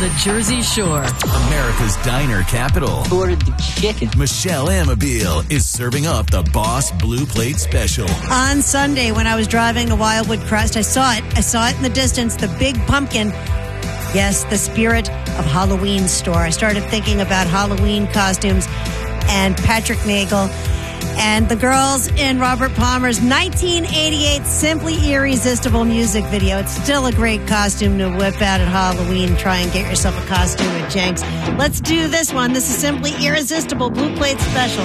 the Jersey Shore. America's diner capital. Who ordered the chicken? Michelle Amabile is serving up the Boss Blue Plate Special. On Sunday, when I was driving to Wildwood Crest, I saw it. I saw it in the distance, the big pumpkin. Yes, the Spirit of Halloween store. I started thinking about Halloween costumes and Patrick Nagel and the girls in Robert Palmer's 1988 Simply Irresistible music video. It's still a great costume to whip out at Halloween. Try and get yourself a costume at Jenks. Let's do this one. This is Simply Irresistible Blue Plate Special.